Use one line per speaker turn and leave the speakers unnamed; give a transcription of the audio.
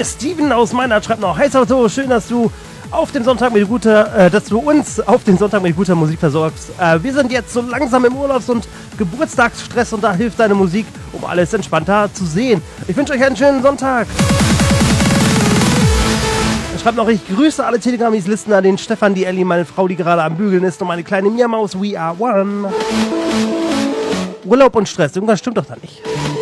Der Steven aus Meinert schreibt noch: Hi Salto, schön, dass du uns auf den Sonntag mit guter Musik versorgst. Wir sind jetzt so langsam im Urlaubs- und Geburtstagsstress und da hilft deine Musik, um alles entspannter zu sehen. Ich wünsche euch einen schönen Sonntag. Schreibt noch: Ich grüße alle Telegramis-Listener, den Stefan, die Ellie, meine Frau, die gerade am Bügeln ist, und meine kleine Miamaus. We are one. Urlaub und Stress, irgendwas stimmt doch da nicht.